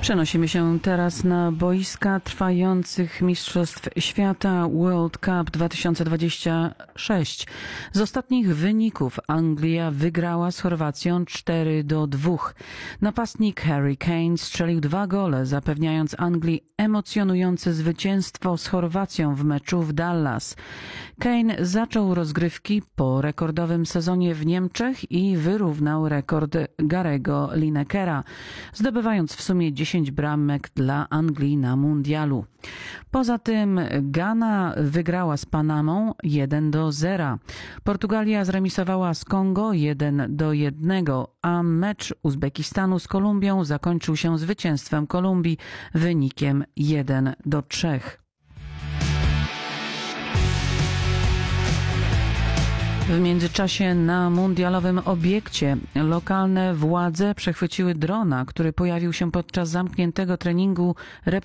Przenosimy się teraz na boiska trwających Mistrzostw Świata World Cup 2026. Z ostatnich wyników Anglia wygrała z Chorwacją 4-2. Napastnik Harry Kane strzelił 2 gole, zapewniając Anglii emocjonujące zwycięstwo z Chorwacją w meczu w Dallas. Kane zaczął rozgrywki po rekordowym sezonie w Niemczech i wyrównał rekord Garego Linekera, zdobywając w sumie 10 bramek dla Anglii na mundialu. Poza tym Gana wygrała z Panamą 1-0. Portugalia zremisowała z Kongo 1-1, a mecz Uzbekistanu z Kolumbią zakończył się zwycięstwem Kolumbii wynikiem 1-3. W międzyczasie na mundialowym obiekcie lokalne władze przechwyciły drona, który pojawił się podczas zamkniętego treningu